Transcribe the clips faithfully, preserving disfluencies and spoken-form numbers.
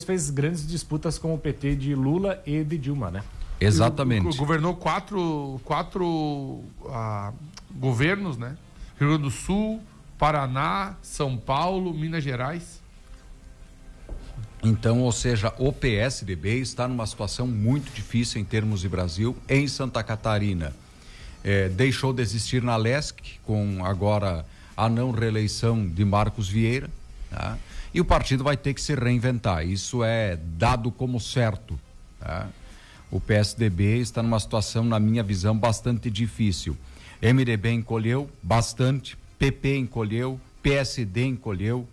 fez grandes disputas com o P T de Lula e de Dilma, né? Exatamente. O, o, governou quatro, quatro ah, governos, né? Rio Grande do Sul, Paraná, São Paulo, Minas Gerais. Então, ou seja, o P S D B está numa situação muito difícil em termos de Brasil. Em Santa Catarina, é, deixou de existir na Lesc, com agora a não reeleição de Marcos Vieira, tá? E o partido vai ter que se reinventar. Isso é dado como certo, tá? O P S D B está numa situação, na minha visão, bastante difícil. M D B encolheu bastante, P P encolheu, P S D encolheu.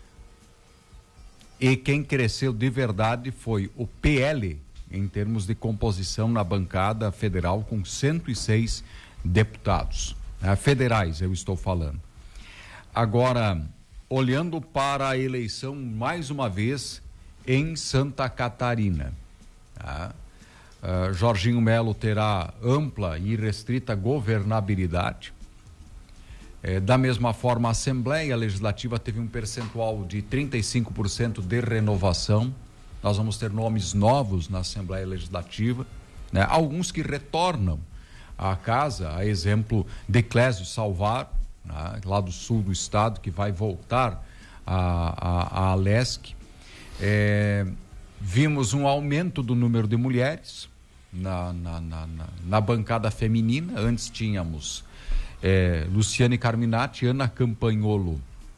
E quem cresceu de verdade foi o P L, em termos de composição na bancada federal, com cento e seis deputados, né? Federais, eu estou falando. Agora, olhando para a eleição, mais uma vez, em Santa Catarina, tá? Uh, Jorginho Melo terá ampla e restrita governabilidade. É, da mesma forma, a Assembleia Legislativa teve um percentual de trinta e cinco por cento de renovação. Nós vamos ter nomes novos na Assembleia Legislativa, né? Alguns que retornam à casa, a exemplo de Clésio Salvar, né? Lá do sul do estado, que vai voltar à, à, à Lesc. É, vimos um aumento do número de mulheres na, na, na, na, na bancada feminina. Antes tínhamos É, Luciane Carminati, Ana Campagnolo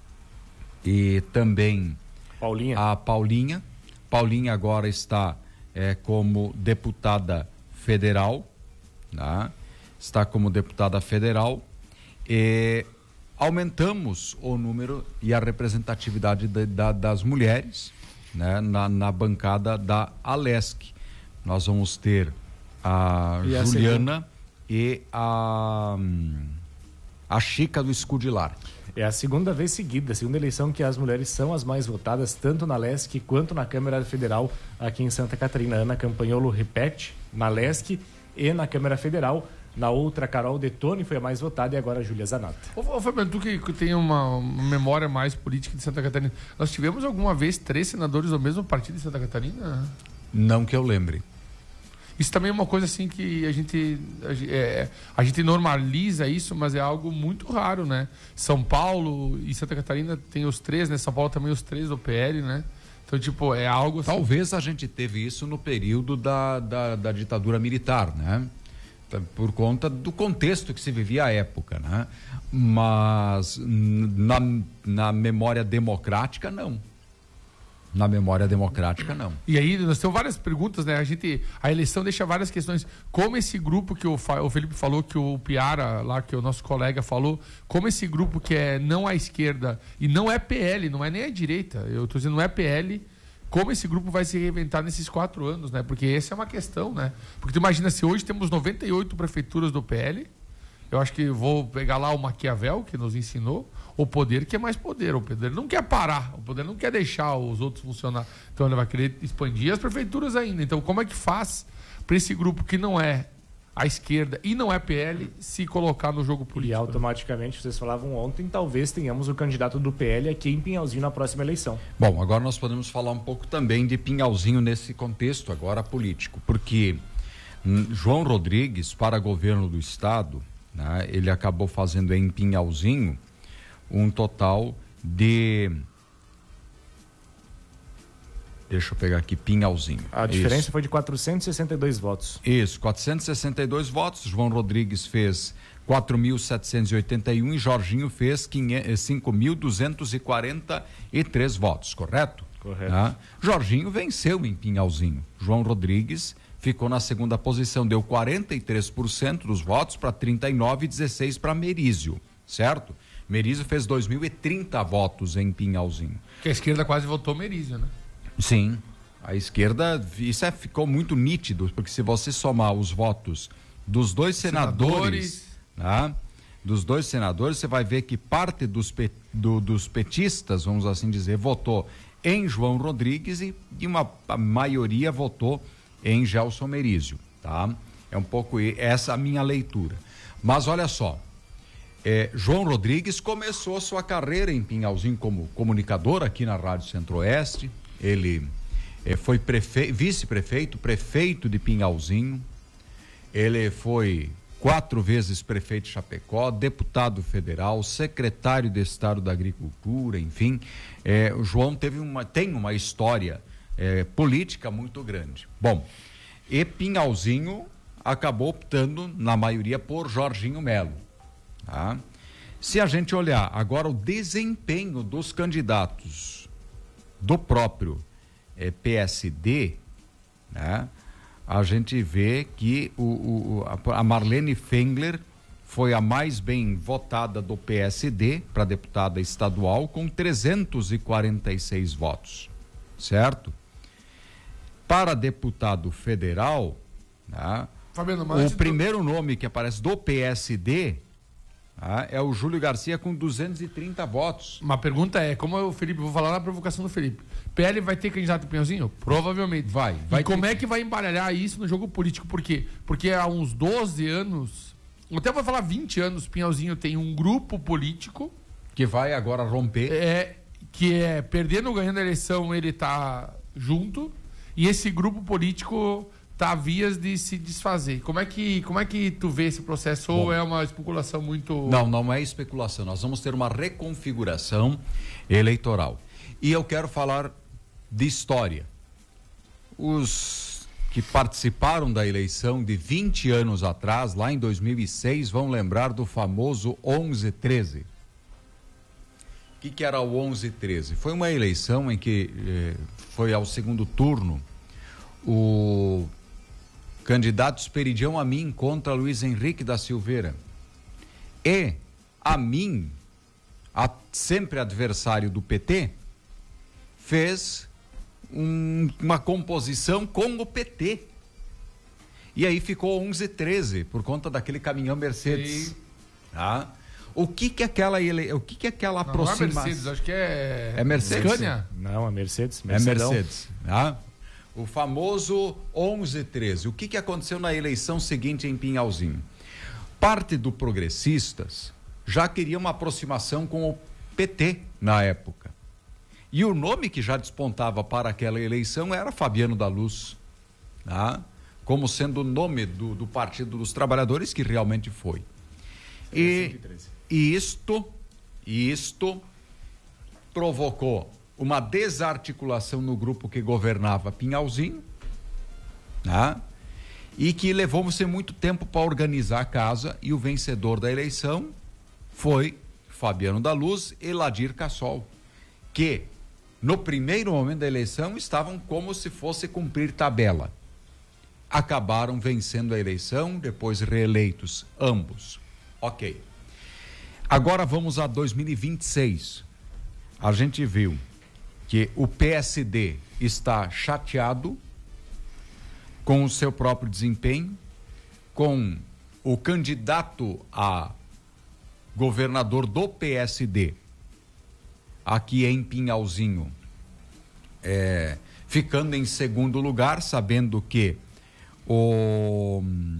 e também Paulinha. a Paulinha. Paulinha agora está é, como deputada federal, né? Está como deputada federal. E aumentamos o número e a representatividade de, da, das mulheres, né? na, na bancada da Alesc. Nós vamos ter a e Juliana a e a... a Chica do Escudilar. É a segunda vez seguida, a segunda eleição que as mulheres são as mais votadas, tanto na Lesc quanto na Câmara Federal aqui em Santa Catarina. Ana Campagnolo repete na Lesc e na Câmara Federal. Na outra, Carol Detoni foi a mais votada e agora a Júlia Zanata. Ô, ô Fabiano, tu que, que tem uma, uma memória mais política de Santa Catarina, nós tivemos alguma vez três senadores do mesmo partido de Santa Catarina? Não que eu lembre. Isso também é uma coisa assim que a gente, a, é, a gente normaliza isso, mas é algo muito raro, né? São Paulo e Santa Catarina tem os três, né? São Paulo também os três do P L, né? Então, tipo, é algo assim... Talvez a gente teve isso no período da, da, da ditadura militar, né? Por conta do contexto que se vivia à época, né? Mas na, na memória democrática, não. Na memória democrática, não. E aí, nós temos várias perguntas, né? A gente, a eleição deixa várias questões. Como esse grupo que o, o Felipe falou, que o Piara, lá, que o nosso colega falou, como esse grupo que é não à esquerda e não é P L, não é nem à direita, eu estou dizendo não é P L, como esse grupo vai se reinventar nesses quatro anos, né? Porque essa é uma questão, né? Porque tu imagina, se hoje temos noventa e oito prefeituras do P L, eu acho que vou pegar lá o Maquiavel, que nos ensinou, o poder quer mais poder, o poder não quer parar, o poder não quer deixar os outros funcionar, então ele vai querer expandir as prefeituras ainda. Então como é que faz para esse grupo que não é a esquerda e não é P L se colocar no jogo político? E automaticamente, vocês falavam ontem, talvez tenhamos o candidato do P L aqui em Pinhalzinho na próxima eleição. Bom, agora nós podemos falar um pouco também de Pinhalzinho nesse contexto agora político, porque hum, João Rodrigues, para governo do estado, né, ele acabou fazendo em Pinhalzinho um total de... Deixa eu pegar aqui, Pinhalzinho. A diferença Isso. foi de quatrocentos e sessenta e dois votos. Isso, quatrocentos e sessenta e dois votos. João Rodrigues fez quatro mil setecentos e oitenta e um e Jorginho fez cinco mil duzentos e quarenta e três votos, correto? Correto. Ah, Jorginho venceu em Pinhalzinho. João Rodrigues ficou na segunda posição, deu quarenta e três por cento dos votos para trinta e nove e dezesseis para Merizio, certo? Merizio fez dois mil e trinta votos em Pinhalzinho. Que a esquerda quase votou Merizio, né? Sim, a esquerda, isso é, ficou muito nítido, porque se você somar os votos dos dois senadores, senadores. Né, dos dois senadores, você vai ver que parte dos, pe, do, dos petistas, vamos assim dizer, votou em João Rodrigues e, e uma a maioria votou em Gelson Merizio, tá? É um pouco essa a minha leitura. Mas olha só, É, João Rodrigues começou sua carreira em Pinhalzinho como comunicador aqui na Rádio Centro-Oeste. Ele eh, foi prefe... vice-prefeito, prefeito de Pinhalzinho, ele foi quatro vezes prefeito de Chapecó, deputado federal, secretário de Estado da Agricultura, enfim, eh, o João teve uma, tem uma história eh, política muito grande. Bom, e Pinhalzinho acabou optando, na maioria, por Jorginho Melo. Tá? Se a gente olhar agora o desempenho dos candidatos do próprio eh, P S D, né? A gente vê que o, o, a Marlene Fengler foi a mais bem votada do P S D para deputada estadual, com trezentos e quarenta e seis votos, certo? Para deputado federal, né, Fabiano, mas o primeiro tu... nome que aparece do P S D, né, é o Júlio Garcia com duzentos e trinta votos. Uma pergunta é, como é o Felipe, vou falar na provocação do Felipe, P L vai ter candidato Pinhalzinho? Provavelmente. Vai. vai e como ter... é que vai embaralhar isso no jogo político? Por quê? Porque há uns doze anos, até vou falar vinte anos, Pinhalzinho tem um grupo político... Que vai agora romper. É, que é, perdendo ou ganhando a eleição, ele tá junto, e esse grupo político tá a vias de se desfazer. Como é que, como é que tu vê esse processo? Bom, ou é uma especulação muito... Não, não é especulação. Nós vamos ter uma reconfiguração eleitoral. E eu quero falar de história. Os que participaram da eleição de vinte anos atrás, lá em dois mil e seis, vão lembrar do famoso onze treze. O que, que era o onze treze? Foi uma eleição em que eh, foi ao segundo turno o candidato Esperidião Amin contra Luiz Henrique da Silveira. E Amin, a, sempre adversário do P T, fez um, uma composição com o P T. E aí ficou onze treze, por conta daquele caminhão Mercedes. Tá? O que que aquela ele... o que que aquela aproximação... Não é Mercedes, acho que é... É Mercedes? Scania? Não, é Mercedes. Mercedão. É Mercedes. Tá? O famoso onze treze. O que que aconteceu na eleição seguinte em Pinhalzinho? Parte do Progressistas já queria uma aproximação com o P T na época. E o nome que já despontava para aquela eleição era Fabiano da Luz, tá? Como sendo o nome do, do Partido dos Trabalhadores, que realmente foi. E, e isto, isto provocou uma desarticulação no grupo que governava Pinhalzinho, tá? E que levou-se muito tempo para organizar a casa, e o vencedor da eleição foi Fabiano da Luz e Ladir Cassol, que no primeiro momento da eleição estavam como se fosse cumprir tabela. Acabaram vencendo a eleição, depois reeleitos ambos. Ok. Agora vamos a dois mil e vinte e seis. A gente viu que o P S D está chateado com o seu próprio desempenho, com o candidato a governador do P S D aqui em Pinhalzinho, é, ficando em segundo lugar, sabendo que o,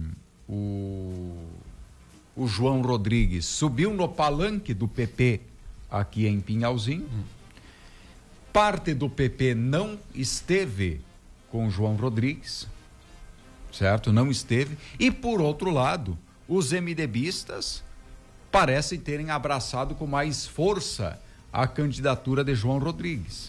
o, o João Rodrigues subiu no palanque do P P aqui em Pinhalzinho. Hum. Parte do P P não esteve com o João Rodrigues, certo? Não esteve. E, por outro lado, os MDBistas parecem terem abraçado com mais força a candidatura de João Rodrigues.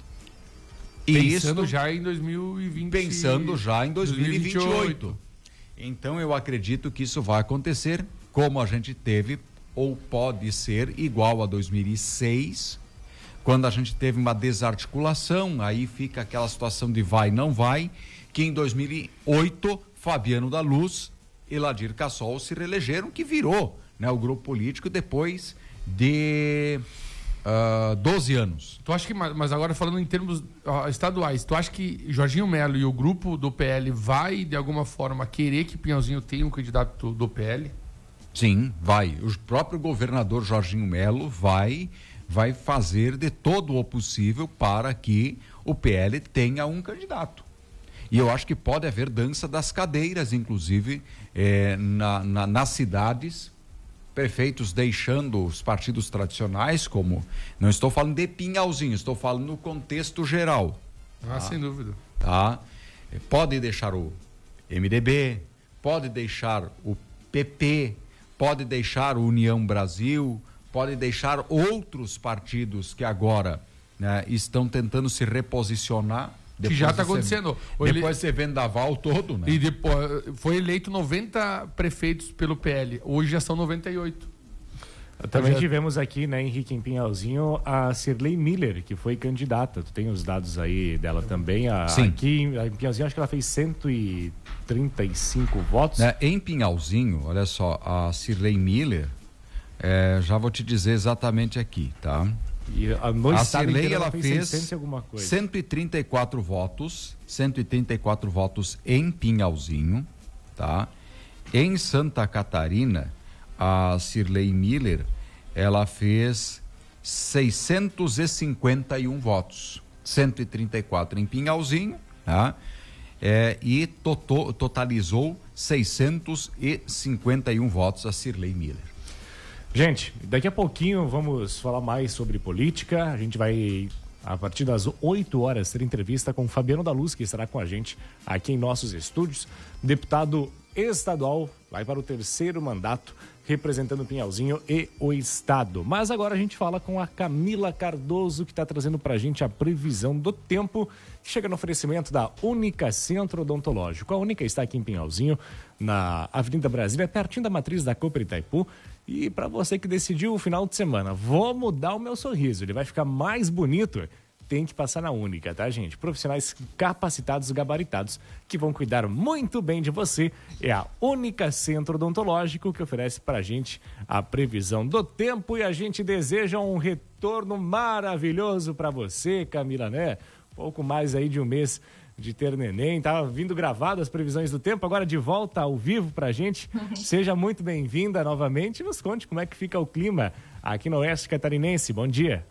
E pensando isso, já em dois mil e vinte. Pensando já em dois mil e vinte e oito. Então eu acredito que isso vai acontecer, como a gente teve, ou pode ser igual a dois mil e seis, quando a gente teve uma desarticulação, aí fica aquela situação de vai, não vai, que em dois mil e oito, Fabiano da Luz e Ladir Cassol se reelegeram, que virou, né, o grupo político depois de uh, doze anos. Tu acha que, mas agora falando em termos uh, estaduais, tu acha que Jorginho Melo e o grupo do P L vai, de alguma forma, querer que Pinhalzinho tenha um candidato do P L? Sim, vai. O próprio governador Jorginho Melo vai, vai fazer de todo o possível para que o P L tenha um candidato. E eu acho que pode haver dança das cadeiras, inclusive, eh, na, na, nas cidades, prefeitos deixando os partidos tradicionais, como, não estou falando de Pinhalzinho, estou falando no contexto geral, Ah, tá? Sem dúvida. Tá? Pode deixar o M D B, pode deixar o P P, pode deixar o União Brasil, pode deixar outros partidos que agora, né, estão tentando se reposicionar. Que já está acontecendo. Depois ele... você vendaval todo, né? E depois foi eleito noventa prefeitos pelo P L. Hoje já são noventa e oito. Também tivemos aqui, né, Henrique, em Pinhalzinho, a Cirlei Miller, que foi candidata. Tu tem os dados aí dela também. A, Sim. Aqui em Pinhalzinho, acho que ela fez cento e trinta e cinco votos. Né, em Pinhalzinho, olha só, a Cirlei Miller, é, já vou te dizer exatamente aqui, tá? E a noite a Cirlei, ela, ela fez, fez alguma coisa. cento e trinta e quatro votos, cento e trinta e quatro votos em Pinhalzinho, tá? Em Santa Catarina, a Cirlei Miller, ela fez seiscentos e cinquenta e um votos, cento e trinta e quatro em Pinhalzinho, tá? É, e toto, totalizou seiscentos e cinquenta e um votos a Cirlei Miller. Gente, daqui a pouquinho vamos falar mais sobre política. A gente vai, a partir das oito horas, ter entrevista com Fabiano da Luz, que estará com a gente aqui em nossos estúdios. Deputado estadual, vai para o terceiro mandato, representando o Pinhalzinho e o estado. Mas agora a gente fala com a Camila Cardoso, que está trazendo para a gente a previsão do tempo, que chega no oferecimento da Única Centro Odontológico. A Única está aqui em Pinhalzinho, na Avenida Brasília, pertinho da matriz da Cooper Itaipu. E para você que decidiu o final de semana, vou mudar o meu sorriso, ele vai ficar mais bonito, tem que passar na Única, tá, gente? Profissionais capacitados e gabaritados que vão cuidar muito bem de você. É a Única Centro Odontológico, que oferece pra gente a previsão do tempo, e a gente deseja um retorno maravilhoso para você, Camila, né? Pouco mais aí de um mês de ter neném, tava vindo gravado as previsões do tempo, agora de volta ao vivo pra gente. Seja muito bem-vinda novamente e nos conte como é que fica o clima aqui no Oeste Catarinense. Bom dia.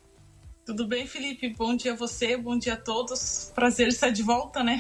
Tudo bem, Felipe? Bom dia a você, bom dia a todos. Prazer estar de volta, né?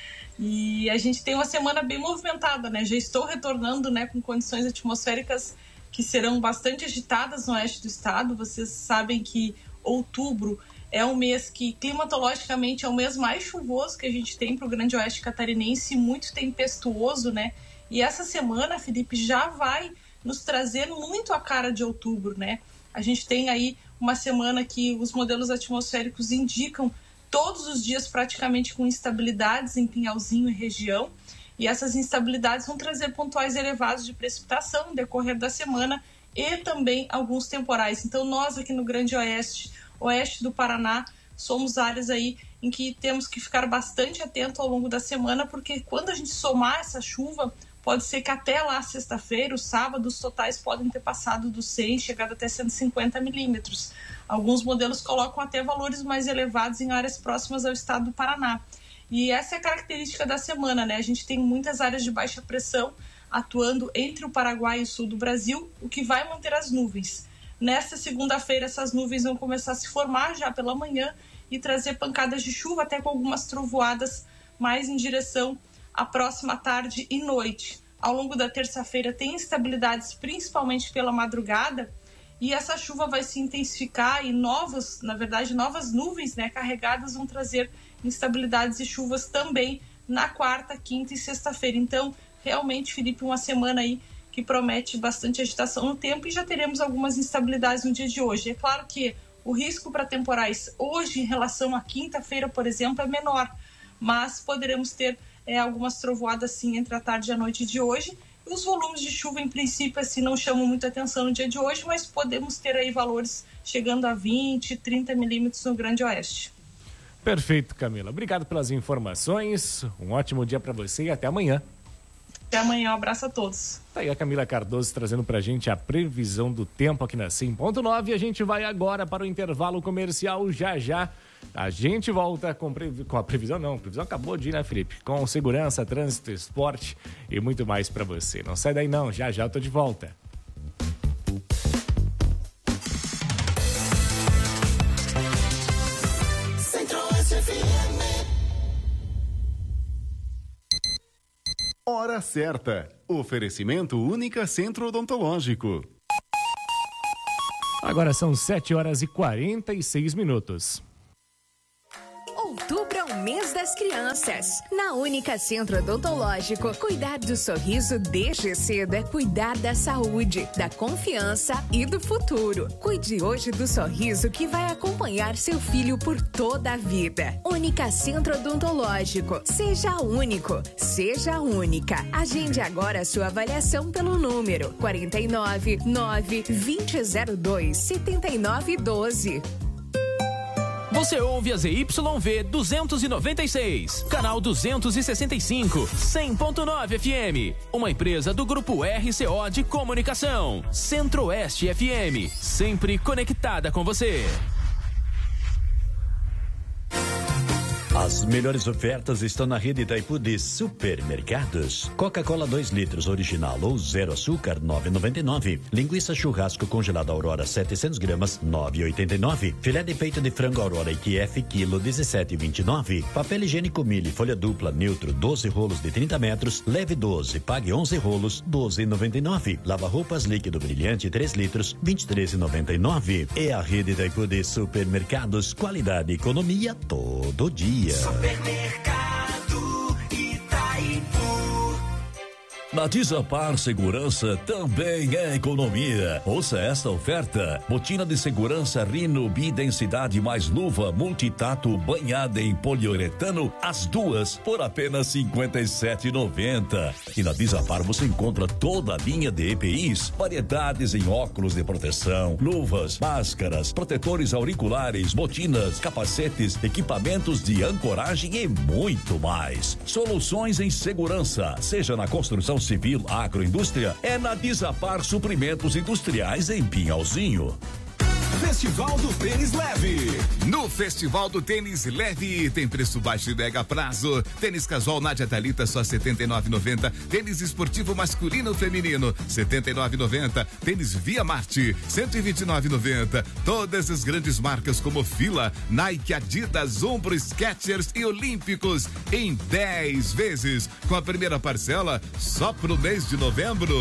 E a gente tem uma semana bem movimentada, né? Já estou retornando, né, com condições atmosféricas que serão bastante agitadas no oeste do estado. Vocês sabem que outubro é um mês que, climatologicamente, é o mês mais chuvoso que a gente tem para o Grande Oeste Catarinense, muito tempestuoso, né? E essa semana, Felipe, já vai nos trazer muito a cara de outubro, né? A gente tem aí uma semana que os modelos atmosféricos indicam todos os dias praticamente com instabilidades em Pinhalzinho e região. E essas instabilidades vão trazer pontuais elevados de precipitação no decorrer da semana e também alguns temporais. Então, nós aqui no Grande Oeste, oeste do Paraná, somos áreas aí em que temos que ficar bastante atento ao longo da semana, porque quando a gente somar essa chuva, pode ser que até lá sexta-feira, o sábado, os totais podem ter passado dos cem, chegado até cento e cinquenta milímetros. Alguns modelos colocam até valores mais elevados em áreas próximas ao estado do Paraná. E essa é a característica da semana, né? A gente tem muitas áreas de baixa pressão atuando entre o Paraguai e o sul do Brasil, o que vai manter as nuvens. Nesta segunda-feira, essas nuvens vão começar a se formar já pela manhã e trazer pancadas de chuva, até com algumas trovoadas mais em direção à próxima tarde e noite. Ao longo da terça-feira tem instabilidades, principalmente pela madrugada, e essa chuva vai se intensificar e novas, na verdade, novas nuvens, né, carregadas vão trazer instabilidades e chuvas também na quarta, quinta e sexta-feira. Então, realmente, Felipe, uma semana aí que promete bastante agitação no tempo, e já teremos algumas instabilidades no dia de hoje. É claro que o risco para temporais hoje, em relação à quinta-feira, por exemplo, é menor, mas poderemos ter é, algumas trovoadas sim entre a tarde e a noite de hoje. E os volumes de chuva, em princípio, assim, não chamam muita atenção no dia de hoje, mas podemos ter aí valores chegando a vinte, trinta milímetros no Grande Oeste. Perfeito, Camila. Obrigado pelas informações. Um ótimo dia para você e até amanhã. Até amanhã, um abraço a todos. Tá aí a Camila Cardoso trazendo pra gente a previsão do tempo aqui na cem ponto nove. E a gente vai agora para o intervalo comercial. Já já a gente volta com, previ... com a previsão, não, a previsão acabou de ir, né, Felipe? Com segurança, trânsito, esporte e muito mais pra você. Não sai daí não, já já eu tô de volta. Hora certa. Oferecimento Única Centro Odontológico. Agora são sete horas e quarenta e seis minutos. Outubro é um mês das crianças. Na Única Centro Odontológico, cuidar do sorriso desde cedo é cuidar da saúde, da confiança e do futuro. Cuide hoje do sorriso que vai acompanhar seu filho por toda a vida. Única Centro Odontológico. Seja único, seja única. Agende agora a sua avaliação pelo número quarenta e nove, nove, vinte, zero dois, setenta e nove, doze. Você ouve a Z Y V duzentos e noventa e seis, canal duzentos e sessenta e cinco, cem ponto nove F M. Uma empresa do Grupo R C O de Comunicação. Centro-Oeste F M, sempre conectada com você. As melhores ofertas estão na rede Itaipu de supermercados. Coca-Cola dois litros original ou zero açúcar, nove reais e noventa e nove. Linguiça churrasco congelada Aurora setecentos gramas, nove reais e oitenta e nove. Filé de peito de frango Aurora I Q F quilo, dezessete reais e vinte e nove. Papel higiênico Mille folha dupla neutro, doze rolos de trinta metros, leve doze, pague onze rolos, doze reais e noventa e nove. Lava roupas líquido brilhante três litros, vinte e três reais e noventa e nove. É a rede Itaipu de supermercados, qualidade e economia todo dia. Supermercado Itaipu. Na Desapar Segurança também é economia. Ouça esta oferta: botina de segurança Rino Bidensidade mais luva multitato banhada em poliuretano, as duas por apenas cinquenta e sete reais e noventa centavos. E na Desapar você encontra toda a linha de E P Is, variedades em óculos de proteção, luvas, máscaras, protetores auriculares, botinas, capacetes, equipamentos de ancoragem e muito mais. Soluções em segurança, seja na construção civil, agroindústria, é na Desapar Suprimentos Industriais em Pinhalzinho. Festival do Tênis Leve. No Festival do Tênis Leve tem preço baixo e mega prazo. Tênis casual Nádia Thalita só setenta e nove reais e noventa centavos. Tênis esportivo masculino ou feminino setenta e nove reais e noventa centavos. Tênis Via Marte cento e vinte e nove reais e noventa centavos. Todas as grandes marcas como Fila, Nike, Adidas, Umbro, Skechers e Olímpicos em dez vezes com a primeira parcela só pro mês de novembro.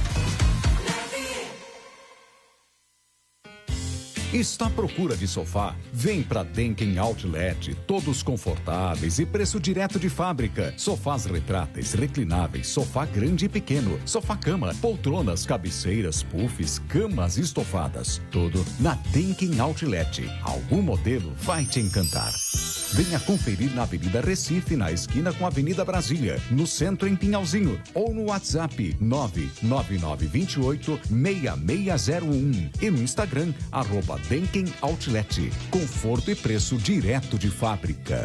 Está à procura de sofá? Vem pra Denken Outlet, todos confortáveis e preço direto de fábrica. Sofás retráteis, reclináveis, sofá grande e pequeno, sofá-cama, poltronas, cabeceiras, puffs, camas estofadas. Tudo na Denken Outlet. Algum modelo vai te encantar. Venha conferir na Avenida Recife, na esquina com a Avenida Brasília, no centro em Pinhalzinho, ou no WhatsApp nove nove nove dois oito, seis seis zero um e no Instagram, arroba Denken Outlet. Conforto e preço direto de fábrica.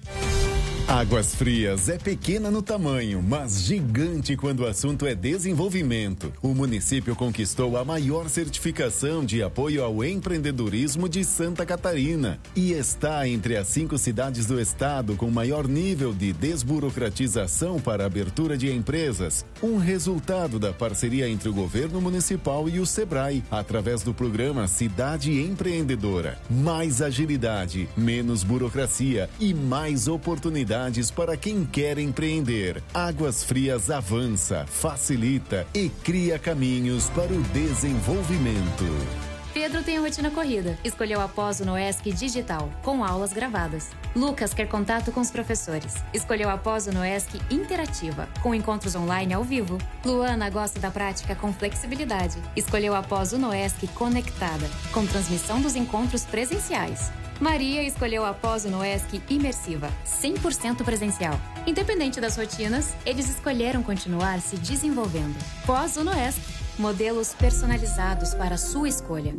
Águas Frias é pequena no tamanho, mas gigante quando o assunto é desenvolvimento. O município conquistou a maior certificação de apoio ao empreendedorismo de Santa Catarina e está entre as cinco cidades do estado com maior nível de desburocratização para a abertura de empresas. Um resultado da parceria entre o governo municipal e o Sebrae, através do programa Cidade Empreendedora. Mais agilidade, menos burocracia e mais oportunidades para quem quer empreender. Águas Frias avança, facilita e cria caminhos para o desenvolvimento. Pedro tem a rotina corrida. Escolheu a pós no ESC Digital, com aulas gravadas. Lucas quer contato com os professores. Escolheu a pós no ESC Interativa, com encontros online ao vivo. Luana gosta da prática com flexibilidade. Escolheu a pós no ESC Conectada, com transmissão dos encontros presenciais. Maria escolheu a pós no ESC Imersiva, cem por cento presencial. Independente das rotinas, eles escolheram continuar se desenvolvendo. Pós no ESC, modelos personalizados para a sua escolha.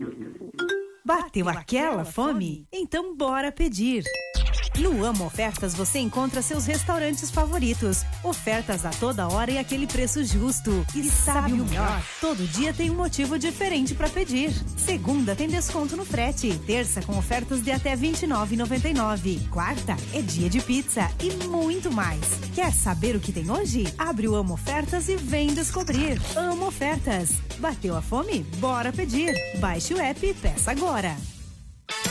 Bateu aquela fome? Então bora pedir! No Amo Ofertas você encontra seus restaurantes favoritos. Ofertas a toda hora e aquele preço justo. E, e sabe o melhor? Todo dia tem um motivo diferente para pedir. Segunda tem desconto no frete. Terça com ofertas de até vinte e nove reais e noventa e nove centavos. Quarta é dia de pizza e muito mais. Quer saber o que tem hoje? Abre o Amo Ofertas e vem descobrir. Amo Ofertas. Bateu a fome? Bora pedir. Baixe o app e peça agora.